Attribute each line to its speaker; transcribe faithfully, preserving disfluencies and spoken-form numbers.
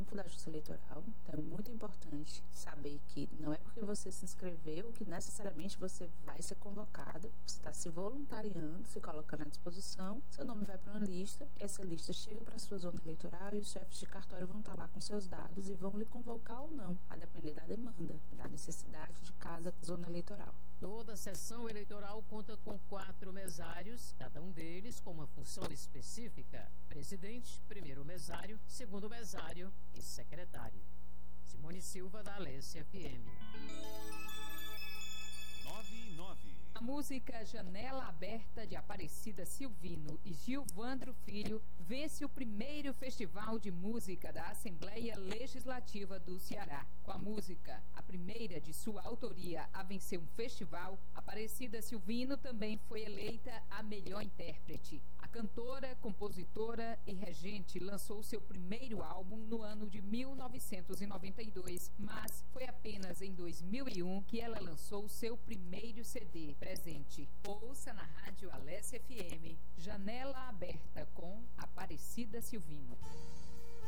Speaker 1: campo da Justiça Eleitoral. Então é muito importante saber que não é porque você se inscreveu que necessariamente você vai ser convocado. Você está se voluntariando, se colocando à disposição, seu nome vai para uma lista, essa lista chega para a sua zona eleitoral e os chefes de cartório vão estar lá com seus dados e vão lhe convocar ou não, a depender da demanda, da necessidade de cada zona eleitoral.
Speaker 2: Toda sessão eleitoral conta com quatro mesários, cada um deles com uma função específica: presidente, primeiro mesário, segundo mesário e secretário. Simone Silva, da Alesse F M.
Speaker 3: nove e nove.
Speaker 4: A música Janela Aberta, de Aparecida Silvino e Gilvandro Filho, vence o primeiro Festival de Música da Assembleia Legislativa do Ceará. Com a música, a primeira de sua autoria a vencer um festival, Aparecida Silvino também foi eleita a melhor intérprete. A cantora, compositora e regente lançou seu primeiro álbum no ano de mil novecentos e noventa e dois, mas foi apenas em dois mil e um que ela lançou seu primeiro C D, Presente. Ouça na Rádio Alesse F M, Janela Aberta com Aparecida Silvino.